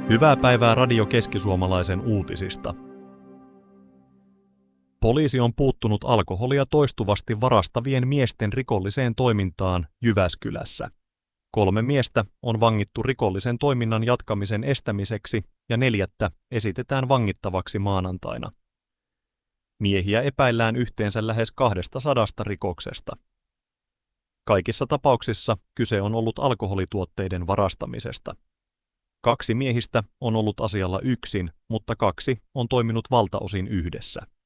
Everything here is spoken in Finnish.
Hyvää päivää Radio Keski-Suomalaisen uutisista. Poliisi on puuttunut alkoholia toistuvasti varastavien miesten rikolliseen toimintaan Jyväskylässä. 3 miestä on vangittu rikollisen toiminnan jatkamisen estämiseksi ja 4 esitetään vangittavaksi maanantaina. Miehiä epäillään yhteensä lähes 200 rikoksesta. Kaikissa tapauksissa kyse on ollut alkoholituotteiden varastamisesta. 2 miehistä on ollut asialla yksin, mutta 2 on toiminut valtaosin yhdessä.